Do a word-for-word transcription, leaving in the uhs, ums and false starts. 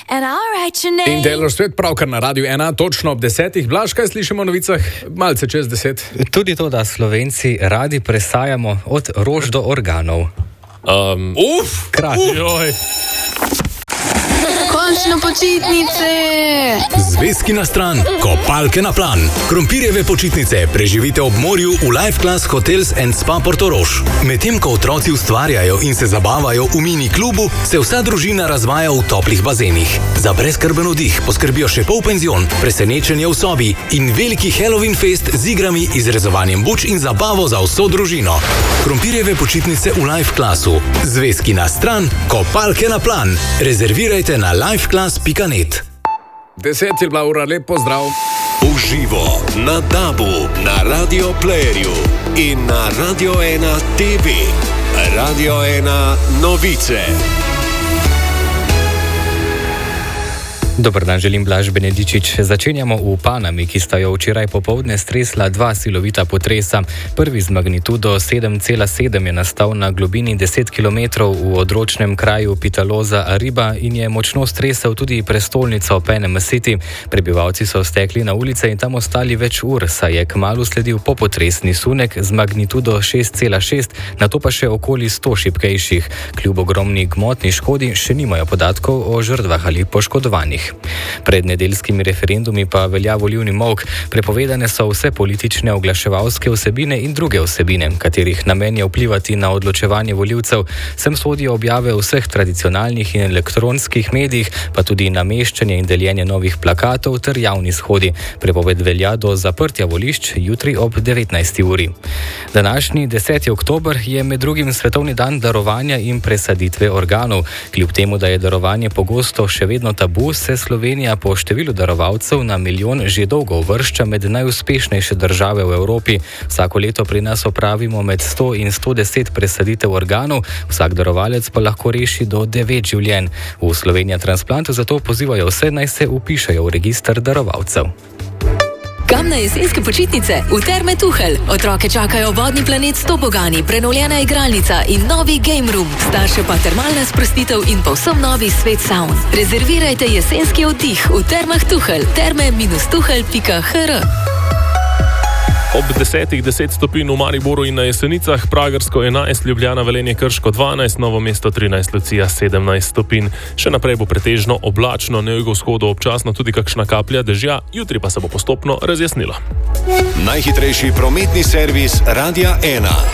In Taylor Swift pravkar na Radiu ena, točno ob desetih. Blaž, kaj slišimo o novicah? Malce čez deset. Tudi to, da Slovenci radi presajamo od rož do organov. Um, uf! Krati. Končno počitnice! Zvezki na stran, kopalke na plan. Krompirjeve počitnice preživite ob morju v Life Class Hotels and Spa Portorož. Medtem ko otroci ustvarjajo in se zabavajo v mini klubu, se vsa družina razvaja v toplih bazenih. Za brezskrben oddih poskrbijo še polpenzion, presenečenje v sobi in veliki Halloween fest z igrami, izrezovanjem buč in zabavo za vso družino. Krompirjeve počitnice v Life Classu. Zvezki na stran, kopalke na plan. Rezervirajte na lifeclass pika net. Deset je bila ura, lep pozdrav. Uživo na Dabu, na Radio Playerju in na Radio ena T V. Radio ena novice. Dober dan, želim Blaž Benedičič. Začenjamo v Panami, ki sta jo včeraj popoldne stresla dva silovita potresa. Prvi z magnitudo sedem cela sedem je nastal na globini deset kilometrov v odročnem kraju Pitaloza Ariba in je močno stresel tudi prestolnico Panama City. Prebivalci so stekli na ulice in tam ostali več ur, saj je kmalu sledil popotresni sunek z magnitudo šest cela šest, nato pa še okoli sto šibkejših. Kljub ogromni gmotni škodi še nimajo podatkov o žrtvah ali poškodovanih. Pred nedeljskimi referendumi pa velja volilni molk. Prepovedane so vse politične oglaševalske vsebine in druge vsebine, katerih namen je vplivati na odločevanje volivcev. Sem sodijo objave vseh tradicionalnih in elektronskih medijih, pa tudi nameščanje in deljenje novih plakatov ter javni shodi. Prepoved velja do zaprtja volišč jutri ob devetnajsti uri. Današnji deseti oktober je med drugim svetovni dan darovanja in presaditve organov. Kljub temu, da je darovanje pogosto še vedno tabu, se Slovenija po številu darovalcev na milijon že dolgo uvršča med najuspešnejše države v Evropi. Vsako leto pri nas opravimo med sto in sto deset presaditev organov, vsak darovalec pa lahko reši do devet življenj. V Slovenija transplantu zato pozivajo vse, naj se vpišejo v register darovalcev. Kam na jesenske počitnice? V Terme Tuhelj. Otroke čakajo vodni planet s tobogani, prenovljena igralnica in novi game room. Starše pa termalna sprostitev in povsem novi svet saun. Rezervirajte jesenski oddih v Termah Tuhelj. terme tuhelj pika h r. Ob desetih deset stopinj v Mariboru in na Jesenicah, Pragersko enajst, Ljubljana, Velenje, Krško dvanajst, Novo mesto trinajst, Lucija sedemnajst stopinj. Še naprej bo pretežno oblačno, na jugovzhodu občasno tudi kakšna kaplja dežja, jutri pa se bo postopno razjasnilo. Najhitrejši prometni servis Radia ena.